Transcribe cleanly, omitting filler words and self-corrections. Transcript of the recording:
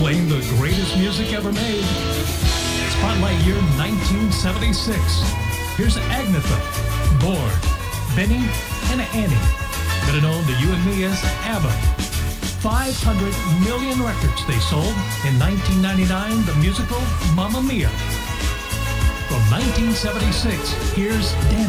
playing the greatest music ever made. Spotlight year 1976. Here's Agnetha, Bård, Benny, and Annie, better known to you and me as ABBA. 500 million records they sold. In 1999, the musical Mamma Mia. From 1976, here's Dancing.